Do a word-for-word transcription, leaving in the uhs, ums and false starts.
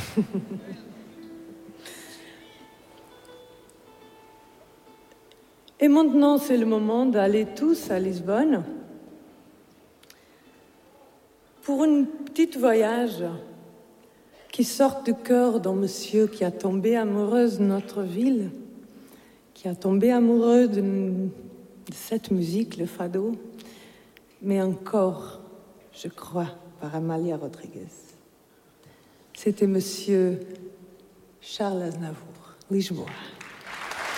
Et maintenant, c'est le moment d'aller tous à Lisbonne pour un petit voyage qui sort du cœur d'un monsieur qui a tombé amoureux de notre ville, qui a tombé amoureux de, de cette musique, le fado, mais encore, je crois, par Amalia Rodriguez. C'était monsieur Charles Aznavour, Lisboa.